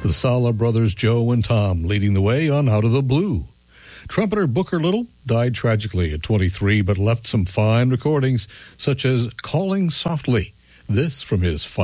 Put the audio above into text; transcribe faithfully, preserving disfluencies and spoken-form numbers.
The Sala brothers Joe and Tom leading the way on Out of the Blue. Trumpeter Booker Little died tragically at twenty-three, but left some fine recordings, such as Calling Softly. This from his